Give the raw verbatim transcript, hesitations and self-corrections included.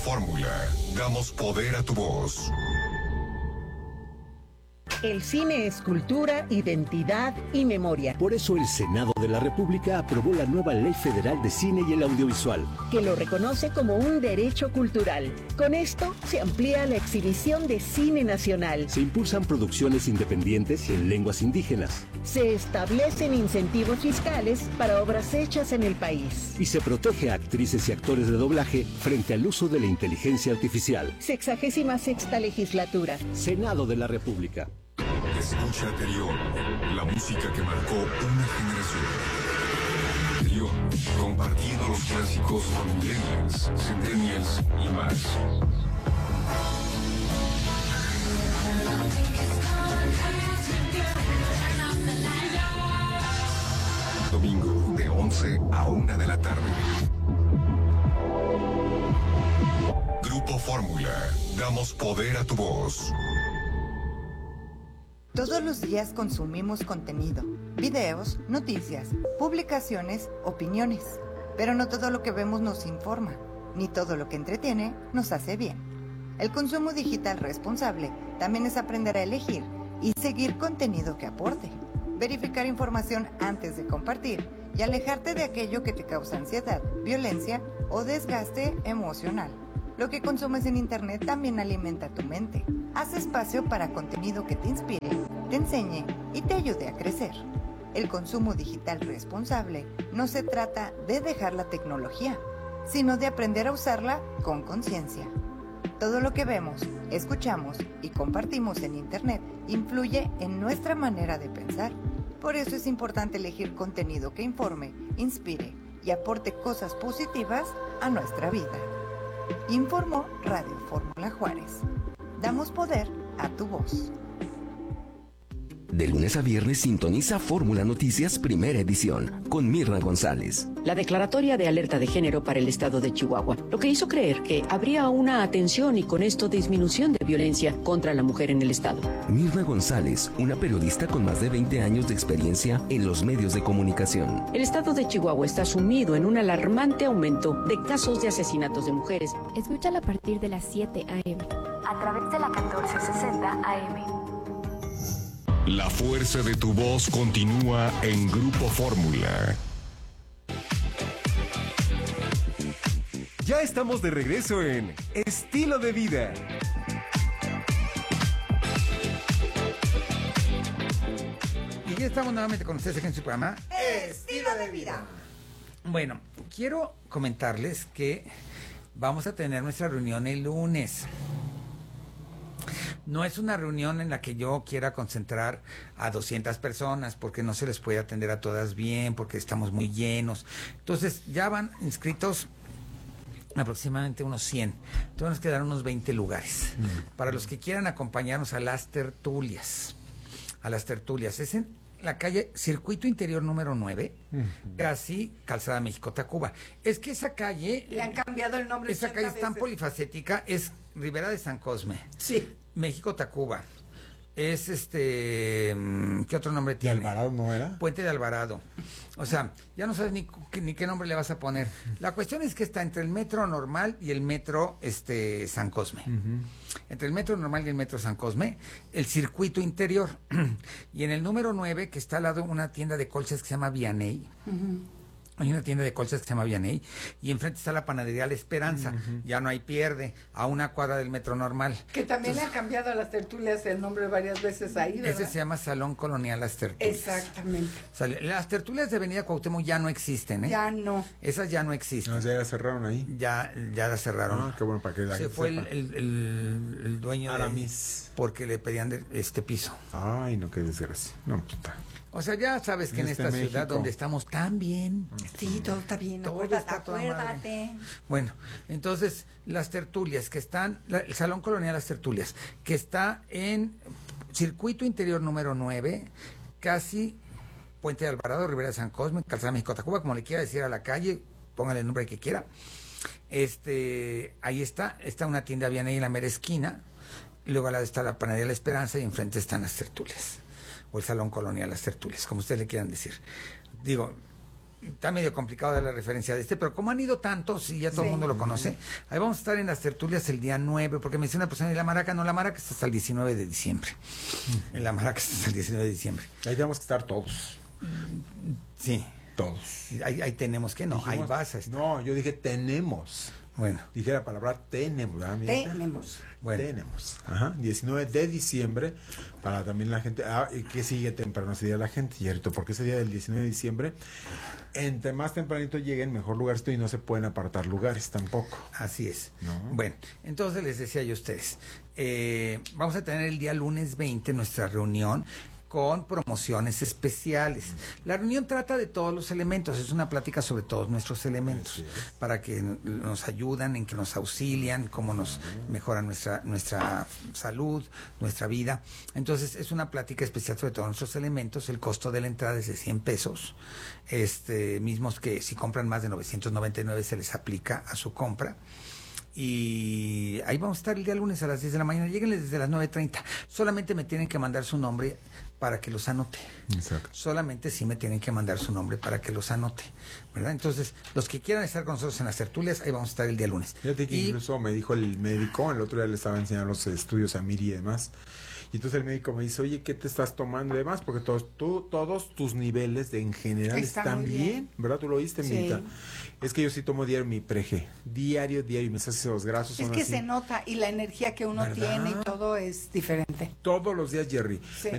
Fórmula, damos poder a tu voz. El cine es cultura, identidad y memoria. Por eso el Senado de la República aprobó la nueva Ley Federal de Cine y el Audiovisual, que lo reconoce como un derecho cultural. Con esto se amplía la exhibición de cine nacional. Se impulsan producciones independientes en lenguas indígenas. Se establecen incentivos fiscales para obras hechas en el país. Y se protege a actrices y actores de doblaje frente al uso de la inteligencia artificial. Sexagésima sexta legislatura. Senado de la República. Escucha Terión, la música que marcó una generación. Terión, compartiendo los clásicos con millennials, centennials y más. Domingo de once a una de la tarde. Grupo Fórmula, damos poder a tu voz. Todos los días consumimos contenido, videos, noticias, publicaciones, opiniones. Pero no todo lo que vemos nos informa, ni todo lo que entretiene nos hace bien. El consumo digital responsable también es aprender a elegir y seguir contenido que aporte, verificar información antes de compartir y alejarte de aquello que te causa ansiedad, violencia o desgaste emocional. Lo que consumes en internet también alimenta tu mente. Haz espacio para contenido que te inspire, te enseñe y te ayude a crecer. El consumo digital responsable no se trata de dejar la tecnología, sino de aprender a usarla con conciencia. Todo lo que vemos, escuchamos y compartimos en internet influye en nuestra manera de pensar. Por eso es importante elegir contenido que informe, inspire y aporte cosas positivas a nuestra vida. Informó Radio Fórmula Juárez. Damos poder a tu voz. De lunes a viernes sintoniza Fórmula Noticias Primera Edición con Mirna González. La declaratoria de alerta de género para el estado de Chihuahua, lo que hizo creer que habría una atención y con esto disminución de violencia contra la mujer en el estado. Mirna González, una periodista con más de veinte años de experiencia en los medios de comunicación. El estado de Chihuahua está sumido en un alarmante aumento de casos de asesinatos de mujeres. Escúchala a partir de las siete a eme a través de la catorce sesenta A M. La fuerza de tu voz continúa en Grupo Fórmula. Ya estamos de regreso en Estilo de Vida. Y ya estamos nuevamente con ustedes aquí en su programa Estilo de Vida. Bueno, quiero comentarles que vamos a tener nuestra reunión el lunes. No es una reunión en la que yo quiera concentrar a doscientas personas, porque no se les puede atender a todas bien, porque estamos muy llenos. Entonces, ya van inscritos aproximadamente unos cien. Entonces nos quedaron unos veinte lugares. Mm. Para los que quieran acompañarnos a las tertulias. A las tertulias. Es en la calle Circuito Interior número nueve, mm. casi Calzada México-Tacuba. Es que esa calle... Le han cambiado el nombre. Esa calle es tan polifacética, es Ribera de San Cosme. Sí. México-Tacuba. Es este... ¿Qué otro nombre tiene? ¿De Alvarado no era? Puente de Alvarado. O sea, ya no sabes ni, ni qué nombre le vas a poner. La cuestión es que está entre el metro normal y el metro este San Cosme. Uh-huh. Entre el metro normal y el metro San Cosme, el circuito interior. Y en el número nueve, que está al lado una tienda de colchas que se llama Vianey. Uh-huh. Hay una tienda de colchas que se llama Vianey y enfrente está la panadería La Esperanza. Uh-huh. Ya no hay pierde, a una cuadra del metro normal. Que también Entonces, le ha cambiado a las tertulias el nombre varias veces ahí, ¿verdad? Ese se llama Salón Colonial Las Tertulias. Exactamente. Las tertulias de Avenida Cuauhtémoc ya no existen, ¿eh? Ya no. Esas ya no existen. No, ya las cerraron ahí. Ya, ya las cerraron. Ah, qué bueno para que la Se fue el, el, el, el dueño Aramis. De, porque le pedían de, este piso. Ay, no, qué desgracia. No, puta. O sea, ya sabes que en, en esta México. Ciudad donde estamos tan bien. Sí, todo está bien. Todo acuérdate, está acuérdate. Bueno, entonces, las tertulias que están, la, el Salón Colonial Las Tertulias, que está en Circuito Interior número nueve, casi Puente de Alvarado, Ribera de San Cosme, Calzada México-Tacuba, como le quiera decir a la calle, póngale el nombre que quiera. Este, ahí está, está una tienda Vianey en la mera esquina, y luego al lado está la panadería La Esperanza, y enfrente están las tertulias. O el Salón Colonial Las Tertulias, como ustedes le quieran decir. Digo, está medio complicado dar la referencia de este, pero como han ido tantos y ya todo el Sí. mundo lo conoce, ahí vamos a estar en las tertulias el día nueve, porque me dice una persona, ¿y la maraca? No, la maraca está hasta el diecinueve de diciembre. En la maraca está hasta el diecinueve de diciembre. Ahí tenemos que estar todos. Sí. Todos. Ahí, ahí tenemos que no, Dijimos- ahí vas a estar. No, yo dije tenemos. Bueno. Dije la palabra tenemos. ¿verdad, amiguita? Tenemos. Bueno. Tenemos. Ajá. diecinueve de diciembre. Para también la gente. Ah, ¿y qué sigue temprano ese día la gente, cierto? Porque ese día del diecinueve de diciembre, entre más tempranito lleguen, mejor lugar estoy y no se pueden apartar lugares tampoco. Así es. ¿No? Bueno, entonces les decía yo a ustedes, eh, vamos a tener el día lunes veinte nuestra reunión con promociones especiales. La reunión trata de todos los elementos, es una plática sobre todos nuestros elementos, para que nos ayudan, en que nos auxilian, cómo nos mejoran nuestra, nuestra salud, nuestra vida. Entonces es una plática especial sobre todos nuestros elementos. El costo de la entrada es de cien pesos, este, mismos que si compran más de novecientos noventa y nueve se les aplica a su compra. Y ahí vamos a estar el día lunes a las diez de la mañana. Lléguenles desde las nueve treinta. Solamente me tienen que mandar su nombre para que los anote. Exacto. Solamente sí me tienen que mandar su nombre para que los anote, ¿verdad? Entonces, los que quieran estar con nosotros en las tertulias, ahí vamos a estar el día lunes. Fíjate que Y- incluso me dijo el médico, el otro día le estaba enseñando los estudios a Miri y demás. Y entonces el médico me dice, oye, ¿qué te estás tomando y demás? Porque todos, tú, todos tus niveles de, en general Está están muy bien. bien. ¿Verdad? Tú lo oíste, Sí. Mirita. Es que yo sí tomo diario mi prege. Diario, diario. Mis ácidos grasos Es son que así. se nota y la energía que uno ¿Verdad? tiene y todo es diferente. Todos los días, Jerry. Sí. Me